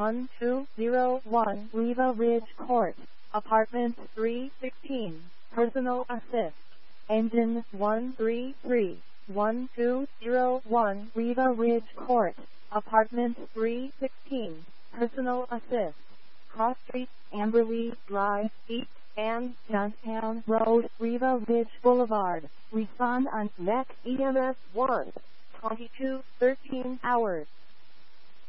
1201 Riva Ridge Court, Apartment 316, Personal Assist. Engine 133, 1201 Riva Ridge Court, Apartment 316, Personal Assist. Cross Street, Amberley Drive, East and Johnstown Road, Riva Ridge Boulevard. Respond on NEC EMS 1, 22, 13 hours.